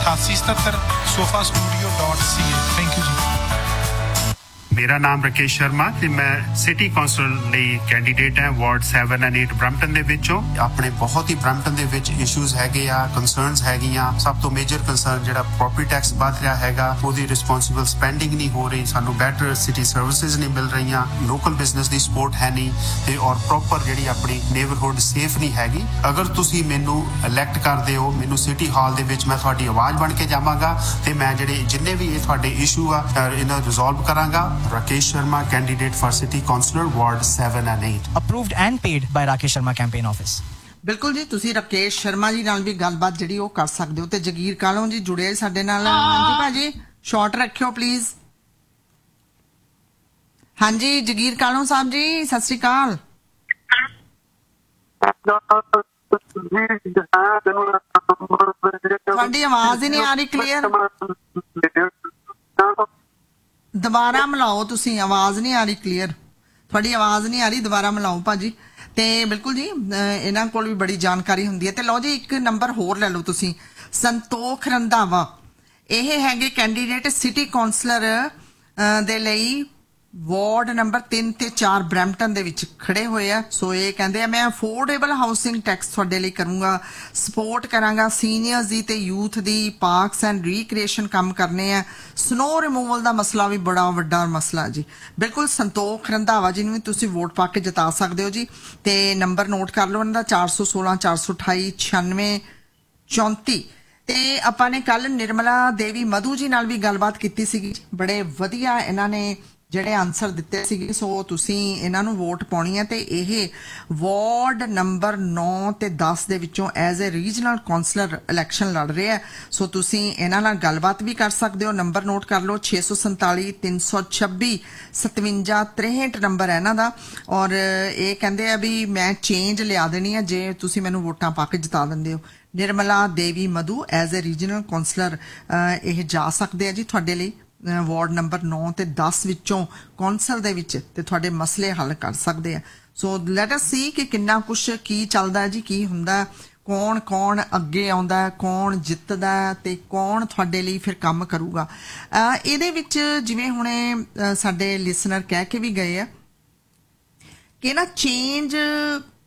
8877 sofastudio.ca। Thank you जी। मेरा नाम राकेश शर्मा ते मैं सिटी कौंसल ਲਈ ਕੈਂਡੀਡੇਟ ਹਾਂ ਵਾਰਡ 7 ਐਂਡ 8 ਬ੍ਰੈਂਪਟਨ ਦੇ ਵਿੱਚੋਂ। ਆਪਣੇ ਬਹੁਤ ਹੀ ਬ੍ਰੈਂਪਟਨ ਦੇ ਵਿੱਚ ਇਸ਼ੂਜ਼ ਹੈਗੇ ਆ, ਕੰਸਰਨਸ ਹੈਗੀਆਂ। ਸਭ ਤੋਂ ਮੇਜਰ ਕੰਸਰਨ ਜਿਹੜਾ ਪ੍ਰੋਪਰਟੀ ਟੈਕਸ ਵੱਧ ਰਿਹਾ ਹੈਗਾ, ਉਹਦੀ ਰਿਸਪੌਂਸਿਬਲ ਸਪੈਂਡਿੰਗ ਨਹੀਂ ਹੋ ਰਹੀ, ਸਾਨੂੰ ਬੈਟਰ ਸਿਟੀ ਸਰਵਿਸਿਜ਼ ਨਹੀਂ ਮਿਲ ਰਹੀਆਂ, ਲੋਕਲ ਬਿਜ਼ਨਸ ਦੀ ਸਪੋਰਟ ਹੈ ਨਹੀਂ ਤੇ ਔਰ ਪ੍ਰੋਪਰ ਜਿਹੜੀ ਆਪਣੀ ਨੇਬਰਹੁੱਡ ਸੇਫ ਨਹੀਂ ਹੈਗੀ। ਅਗਰ ਤੁਸੀਂ ਮੈਨੂੰ ਇਲੈਕਟ ਕਰਦੇ ਹੋ, ਮੈਨੂੰ ਸਿਟੀ ਹਾਲ ਦੇ ਵਿੱਚ ਮੈਂ ਤੁਹਾਡੀ ਆਵਾਜ਼ ਬਣ ਕੇ ਜਾਵਾਂਗਾ ਤੇ ਮੈਂ ਜਿਹੜੇ ਜਿੰਨੇ ਵੀ ਇਹ ਤੁਹਾਡੇ ਇਸ਼ੂ ਆ ਇਹਨਾਂ ਰਿਜ਼ੋਲਵ ਕਰਾਂਗਾ। Rakesh Sharma, candidate for City Councillor, Ward 7 and 8. Approved and paid by Rakesh Sharma Campaign Office. ਬਿਲਕੁਲ ਜੀ, ਤੁਸੀਂ ਰਾਕੇਸ਼ ਸ਼ਰਮਾ ਜੀ ਨਾਲ ਵੀ ਗੱਲਬਾਤ ਜਿਹੜੀ ਉਹ ਕਰ ਸਕਦੇ ਹੋ। ਤੇ ਜਗੀਰ ਕਾਲੋਂ ਜੀ ਜੁੜੇ ਸਾਡੇ ਨਾਲ। ਹਾਂਜੀ ਭਾਜੀ, ਸ਼ਾਰਟ ਰੱਖਿਓ ਪਲੀਜ਼। ਹਾਂਜੀ ਜਗੀਰ ਕਾਲੋਂ ਸਾਹਿਬ ਜੀ, ਸਤਿ ਸ੍ਰੀ ਅਕਾਲ। ਤੁਹਾਡੀ ਆਵਾਜ਼ ਹੀ ਨਹੀਂ ਆ ਰਹੀ ਕਲੀਅਰ। ਦੁਬਾਰਾ ਮਿਲਾਓ ਤੁਸੀਂ, ਆਵਾਜ਼ ਨਹੀਂ ਆ ਰਹੀ ਕਲੀਅਰ, ਤੁਹਾਡੀ ਆਵਾਜ਼ ਨਹੀਂ ਆ ਰਹੀ, ਦੁਬਾਰਾ ਮਿਲਾਓ ਭਾਜੀ। ਤੇ ਬਿਲਕੁਲ ਜੀ, ਇਹਨਾਂ ਕੋਲ ਵੀ ਬੜੀ ਜਾਣਕਾਰੀ ਹੁੰਦੀ ਹੈ। ਤੇ ਲਓ ਜੀ, ਇੱਕ ਨੰਬਰ ਹੋਰ ਲੈ ਲਓ ਤੁਸੀਂ, ਸੰਤੋਖ ਰੰਧਾਵਾ। ਇਹ ਹੈਗੇ ਕੈਂਡੀਡੇਟ ਸਿਟੀ ਕੌਂਸਲਰ ਦੇ ਲਈ ਵਾਰਡ ਨੰਬਰ 3 ਤੇ 4 ਬ੍ਰੈਂਪਟਨ ਦੇ ਵਿੱਚ ਖੜੇ ਹੋਏ ਆ। ਸੋ ਇਹ ਕਹਿੰਦੇ ਆ ਮੈਂ ਅਫੋਰਡੇਬਲ ਹਾਊਸਿੰਗ ਟੈਕਸ ਤੁਹਾਡੇ ਲਈ ਕਰੂੰਗਾ, ਸਪੋਰਟ ਕਰਾਂਗਾ ਸੀਨੀਅਰਸ ਦੀ ਤੇ youth the, parks and recreation ਕੰਮ ਕਰਨੇ ਆ। ਸਨੋ ਰਿਮੂਵਲ ਦਾ ਮਸਲਾ ਵੀ ਬੜਾ ਵੱਡਾ ਮਸਲਾ ਜੀ। ਬਿਲਕੁਲ ਸੰਤੋਖ ਰੰਧਾਵਾ ਜੀ ਨੂੰ ਵੀ ਤੁਸੀਂ ਵੋਟ ਪਾ ਕੇ ਜਿਤਾ ਸਕਦੇ ਹੋ ਜੀ। ਤੇ ਨੰਬਰ ਨੋਟ ਕਰ ਲਓ ਇਹਨਾਂ ਦਾ, 416 428 96 34। ਤੇ ਆਪਾਂ ਨੇ ਕੱਲ ਨਿਰਮਲਾ ਦੇਵੀ ਮਧੂ ਜੀ ਨਾਲ ਵੀ ਗੱਲਬਾਤ ਕੀਤੀ ਸੀਗੀ। ਬੜੇ ਵਧੀਆ ਇਹਨਾਂ ਨੇ ਜਿਹੜੇ ਆਨਸਰ ਦਿੱਤੇ ਸੀਗੇ। ਸੋ ਤੁਸੀਂ ਇਹਨਾਂ ਨੂੰ ਵੋਟ ਪਾਉਣੀ ਹੈ। ਤੇ ਇਹ ਵਾਰਡ ਨੰਬਰ 9 ਤੇ 10 ਦੇ ਵਿੱਚੋਂ as a regional councillor election ਲੜ ਰਹੇ ਆ। ਸੋ ਤੁਸੀਂ ਇਹਨਾਂ ਨਾਲ ਗੱਲਬਾਤ ਵੀ ਕਰ ਸਕਦੇ ਹੋ। ਨੰਬਰ ਨੋਟ ਕਰ ਲਓ, 647 326 57 63 ਨੰਬਰ ਹੈ ਇਹਨਾਂ ਦਾ। ਔਰ ਇਹ ਕਹਿੰਦੇ ਆ ਵੀ ਮੈਂ ਚੇਂਜ ਲਿਆ ਦੇਣੀ ਆ ਜੇ ਤੁਸੀਂ ਮੈਨੂੰ ਵੋਟਾਂ ਪਾ ਕੇ ਜਿਤਾ ਦਿੰਦੇ ਹੋ। ਨਿਰਮਲਾ ਦੇਵੀ ਮਧੂ ਐਜ਼ ਏ ਰੀਜਨਲ ਕੌਂਸਲਰ ਇਹ ਜਾ ਸਕਦੇ ਆ ਜੀ ਤੁਹਾਡੇ ਲਈ ਵਾਰਡ ਨੰਬਰ 9 ਤੇ 10 ਵਿੱਚੋਂ ਕੌਂਸਲ ਦੇ ਵਿੱਚ, ਤੇ ਤੁਹਾਡੇ ਮਸਲੇ ਹੱਲ ਕਰ ਸਕਦੇ ਆ। ਸੋ ਲੈਟ ਅਸ ਸੀ ਕਿ ਕਿੰਨਾ ਕੁਛ ਕੀ ਚੱਲਦਾ ਜੀ, ਕੀ ਹੁੰਦਾ, ਕੌਣ ਕੌਣ ਅੱਗੇ ਆਉਂਦਾ, ਕੌਣ ਜਿੱਤਦਾ ਤੇ ਕੌਣ ਤੁਹਾਡੇ ਲਈ ਫਿਰ ਕੰਮ ਕਰੂਗਾ। ਇਹਦੇ ਵਿੱਚ ਜਿਵੇਂ ਹੁਣੇ ਸਾਡੇ ਲਿਸਨਰ ਕਹਿ ਕੇ ਵੀ ਗਏ ਆ ਕਿ ਨਾ ਚੇਂਜ